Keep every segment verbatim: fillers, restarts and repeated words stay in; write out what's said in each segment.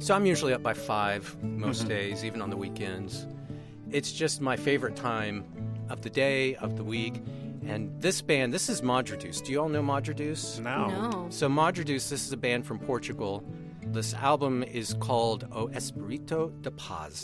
So I'm usually up by five most mm-hmm. days, even on the weekends. It's just my favorite time of the day, of the week. And this band, this is Madredeus. Do you all know Madredeus? No. No. So Madredeus, this is a band from Portugal. This album is called O Espírito de Paz.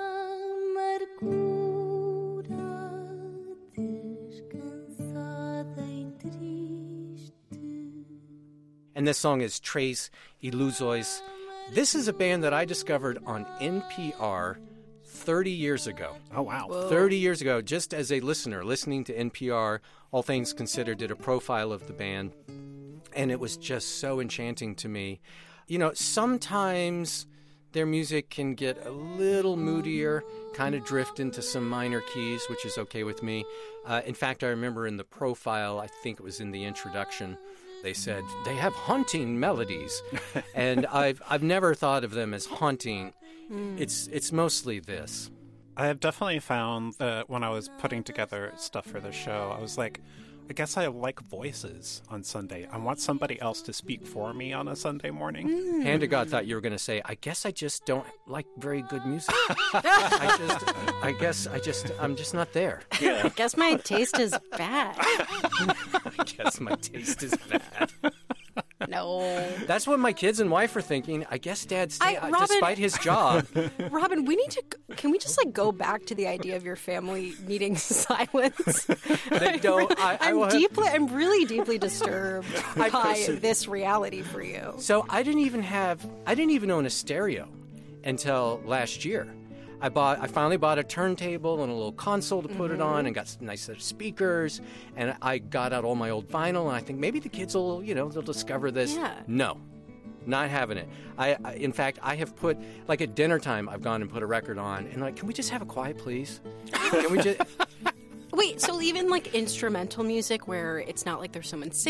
And this song is Três Ilusões. This is a band that I discovered on N P R thirty years ago. Oh, wow. Whoa. thirty years ago, just as a listener, listening to N P R, All Things Considered did a profile of the band, and it was just so enchanting to me. You know, sometimes their music can get a little moodier, kind of drift into some minor keys, which is okay with me. Uh, in fact, I remember in the profile, I think it was in the introduction, they said they have haunting melodies, and I've I've never thought of them as haunting. Mm. It's it's mostly this. I have definitely found that when I was putting together stuff for the show, I was like, I guess I like voices on Sunday. I want somebody else to speak for me on a Sunday morning. Mm. Hand to God thought you were going to say, I guess I just don't like very good music. I just, I guess I just, I'm just not there. Yeah. I guess my taste is bad. I guess my taste is bad. No. That's what my kids and wife are thinking. I guess Dad, stay, I, uh, Robin, despite his job. Robin, we need to, can we just like go back to the idea of your family needing silence? They don't. I, I I'm will deeply, have, I'm really deeply disturbed I by so, this reality for you. So I didn't even have, I didn't even own a stereo until last year. I bought. I finally bought a turntable and a little console to put mm-hmm. it on, and got some nice set of speakers. And I got out all my old vinyl, and I think maybe the kids will, you know, they'll discover this. Yeah. No, not having it. I, I, in fact, I have put, like at dinner time, I've gone and put a record on, and like, can we just have a quiet, please? Can we just? Wait, so even like instrumental music where it's not like there's someone singing.